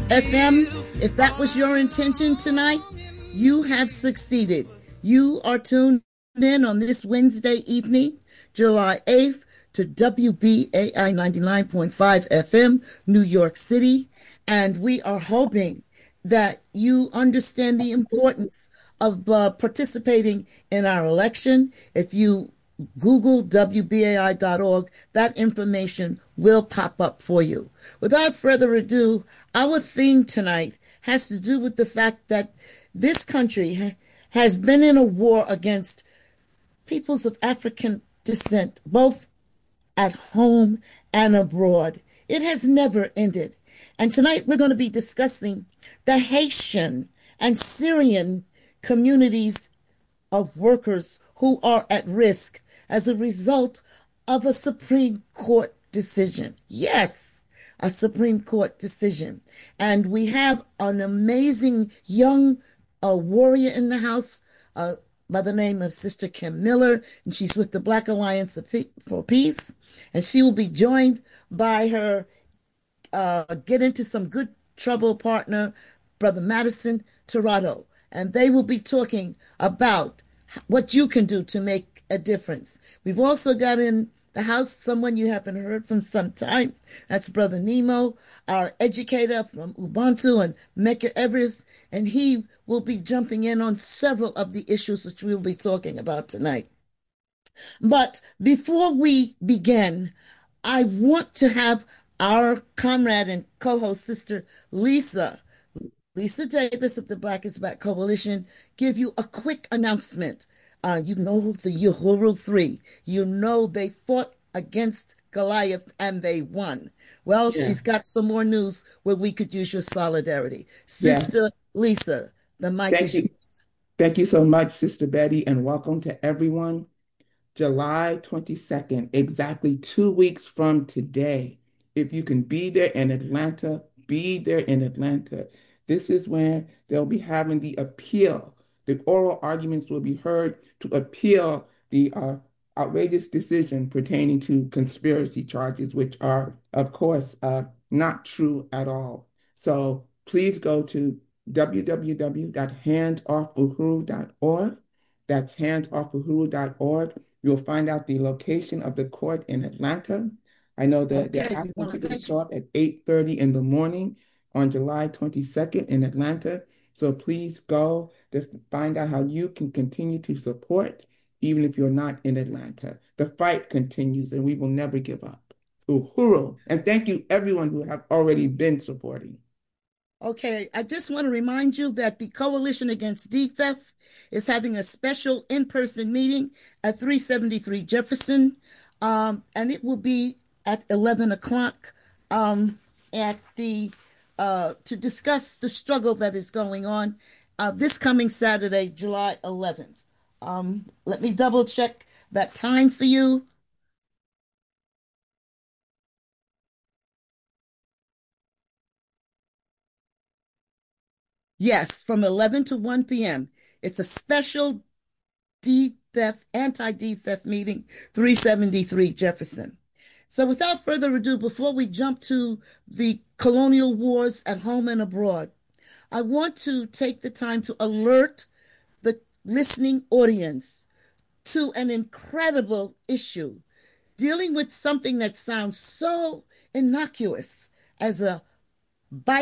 FM. If that was your intention tonight, you have succeeded. You are tuned in on this Wednesday evening, July 8th, to WBAI 99.5 FM, New York City. And we are hoping that you understand the importance of participating in our election. If you Google WBAI.org, that information will pop up for you. Without further ado, our theme tonight has to do with the fact that this country has been in a war against peoples of African descent, both at home and abroad. It has never ended. And tonight we're going to be discussing the Haitian and Syrian communities of workers who are at risk as a result of a Supreme Court decision. Yes, a Supreme Court decision. And we have an amazing young warrior in the house by the name of Sister Kim Miller, and she's with the Black Alliance for Peace. And she will be joined by her Get Into Some Good Trouble partner, Brother Madison Tirado. And they will be talking about what you can do to make a difference. We've also got in the house someone you haven't heard from some time. That's Brother Nemo, our educator from Ubuntu and Medgar Evers, and he will be jumping in on several of the issues which we'll be talking about tonight. But before we begin, I want to have our comrade and co-host, Sister Lisa Davis of the Black is Back Coalition, give you a quick announcement. You know the Uhuru 3. You know they fought against Goliath and they won. Well, yeah. She's got some more news where we could use your solidarity. Sister Lisa, the mic is yours. Thank you so much, Sister Betty, and welcome to everyone. July 22nd, exactly 2 weeks from today. If you can be there in Atlanta, be there in Atlanta. This is when they'll be having the appeal. The oral arguments will be heard to appeal the outrageous decision pertaining to conspiracy charges, which are, of course, not true at all. So please go to www.handoffuhuru.org. That's handoffuhuru.org. You'll find out the location of the court in Atlanta. I know that they're asking people to show up at 8:30 in the morning on July 22nd in Atlanta. So please go to find out how you can continue to support, even if you're not in Atlanta. The fight continues and we will never give up. Uhuru. And thank you everyone who have already been supporting. Okay, I just want to remind you that the Coalition Against D-Theft is having a special in-person meeting at 373 Jefferson, and it will be at 11 o'clock at the to discuss the struggle that is going on this coming Saturday, July 11th. Let me double check that time for you. Yes, from 11 to 1 p.m. It's a special anti-D-theft meeting, 373 Jefferson. So without further ado, before we jump to the colonial wars at home and abroad, I want to take the time to alert the listening audience to an incredible issue dealing with something that sounds so innocuous as a